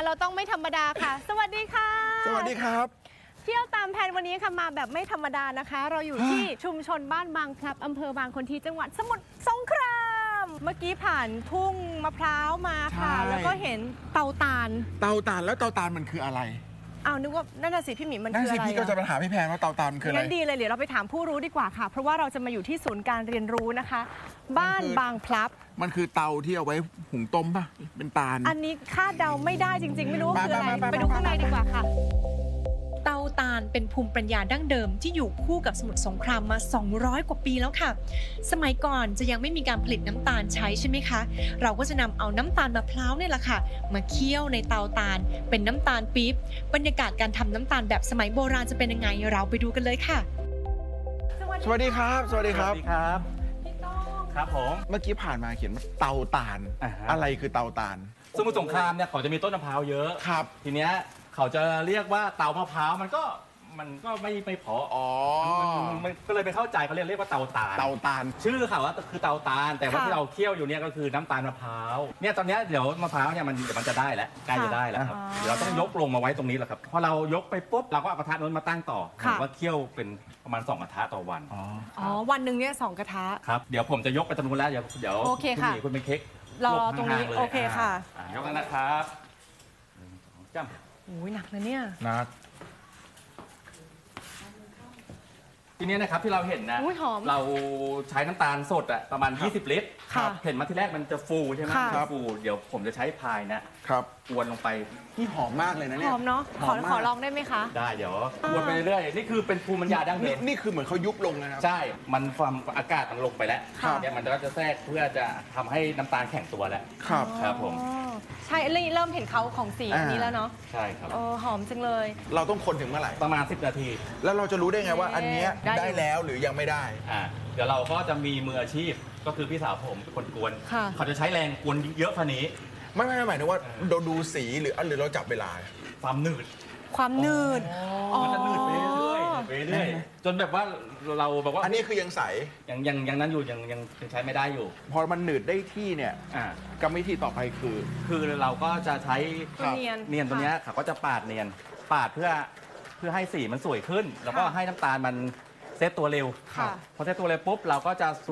เราต้องไม่ธรรมดาค่ะ สวัสดีค่ะสวัสดีครับเที่ยวตามแผนวันนี้ค่ะมาแบบไม่ธรรมดานะคะ เราอยู่ที่ชุมชนบ้านบางพลับอำเภอบางคนทีจังหวัดสมุทรสงครามเมื่อกี้ผ่านทุ่งมะพร้าวมาค่ะใช่แล้วก็เห็นเตาตาลเตาถ่านแล้วเตาถ่านมันคืออะไรเอานึกว่านั่นน่ะสิพี่หมีมันนั่นคือสิอะไรพี่ก็จะมาถามพี่แพนว่าเตาถ่านมันคืออะไรงั้นดีเลยเดี๋ยวเราไปถามผู้รู้ดีกว่าค่ะ เพราะว่าเราจะมาอยู่ที่ศูนย์การเรียนรู้นะคะ บ้านบางพลับมันคือเตาที่เอาไว้หุงต้มป่ะเป็นตาลอันนี้คาดเดาไม่ได้จริง ๆ ไม่รู้ว่าคืออะไรไปไปดูข้างในดีกว่าค่ะเตาตาลเป็นภูมิปัญญาดั้งเดิมที่อยู่คู่กับสมุทรสงครามมา 200 กว่าปีแล้วค่ะ สมัยก่อนจะยังไม่มีการผลิตน้ำตาลใช้ใช่ไหมคะ เราก็จะนำเอาน้ำตาลมะพร้าวเนี่ยแหละค่ะ มาเคี่ยวในเตาตาล เป็นน้ำตาลปี๊บบรรยากาศการทำน้ำตาลแบบสมัยโบราณจะเป็นยังไง เราไปดูกันเลยค่ะสวัสดีครับ สวัสดีครับสวัสดีครับพี่ต้องครับผมเมื่อกี้ผ่านมาเขียนว่าเตาถ่านอ่าฮะอะไรคือเตาถ่านสมุทรสงครามเนี่ยเขาจะมีต้นมะพร้าวเยอะครับทีเนี้ยเขาจะเรียกว่าเตามะพร้าวมันก็ไม่พออ๋อมันก็เลยไปเข้าใจเขาเรียกว่าเตาตาลเตาถ่านชื่อเขาว่าคือเตาตาล แต่ว่าที่เราเคี่ยวอยู่เนี่ยก็คือน้ำตาลมะพร้าวเนี่ยตอนเนี้ยเดี๋ยวมะพร้าวเนี่ยเดี๋ยวมันจะได้แล้วใกล้จะได้แล้วครับเดี๋ยวเราต้องยกลงมาไว้ตรงนี้แหละครับพอเรายกไปปุ๊บเราก็เอากระทะนู้นมาตั้งต่อว่าเคี่ยวเป็นประมาณ2 กระทะต่อวันอ๋อวันหนึ่งเนี่ย2 กระทะครับเดี๋ยวผมจะยกไปตรงนู้นแล้วเดี๋ยวโอเคค่ะคุณเป็นเค้กรอตรงนี้ลบห่างๆลยโอเคค่ะยกแล้วนะครับจ้ำโอ้ยหนักนะเนี่ยนะทีนี้นะครับที่เราเห็นนะอุ๊ยหอมเราใช้น้ำตาลสดอะประมาณ 20 ลิตรค่ะเห็นมาที่แรกมันจะฟูใช่ไหมค่ะมันจะฟูเดี๋ยวผมจะใช้พายนะครับ กวนลงไปนี่หอมมากเลยนะหเนี่ยอมเนาะหขออมมากขอลองได้ไหมคะได้เดี๋ยวกวนไปเรื่อยๆนี่คือเป็นภูมิปัญญาดั้งเดิมนี่คือเหมือนเขายุบลงนะครับใช่มันความอากาศมันลงไปแล้วค่ะเนี่ยมันก็จะแทรกเพื่อจะทำให้น้ำตาลแข็งตัวแล้วครับครับผมอ๋อใช่เริ่มเห็นเขาของสีอันนี้แล้วเนาะใช่ครับหอมจังเลยเราต้องคนถึงเมื่อไหร่ประมาณ 10 นาทีแล้วเราจะรู้ได้ไงว่าอันเนี้ยได้อยู่ได้แล้วหรือยังไม่ได้เดี๋ยวเราก็จะมีมืออาชีพก็คือพี่สาวผมเป็นคนกวนค่ะเขาจะใช้แรงกวนเยอะกว่านี้ไม่หมายถึงว่าเราดูสีหรือเราจับเวลาความหนืดความหนืดมันจะหนืดไปเรื่อยๆไปเรื่อยๆจนแบบว่าเราแบบว่าอันนี้คือยังใสยังนั้นอยู่ยังใช้ไม่ได้อยู่พอมันหนืดได้ที่เนี่ยอ่ากรรมวิธีต่อไปคือคือเราก็จะใช้ตัวเนียนเนียนตัวเนี้ยเขาก็จะปาดเนียนปาดเพื่อให้สีมันสวยขึ้น แล้วก็ให้น้ำตาลมันเซตตัวเร็วค่ะพอเซตตัวเร็วปุ๊บเราก็จะ